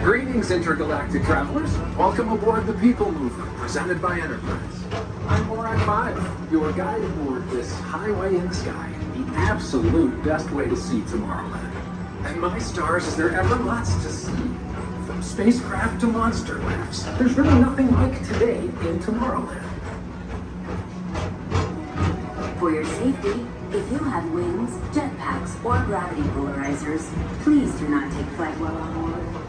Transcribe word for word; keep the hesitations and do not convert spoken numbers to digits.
Greetings, intergalactic travelers. Welcome aboard the People Mover, presented by Enterprise. I'm Borak five, your guide aboard this highway in the sky, the absolute best way to see Tomorrowland. And my stars, is there ever lots to see? From spacecraft to monster laughs, there's really nothing like today in Tomorrowland. For your safety, if you have wings, jetpacks, or gravity polarizers, please do not take flight while on board.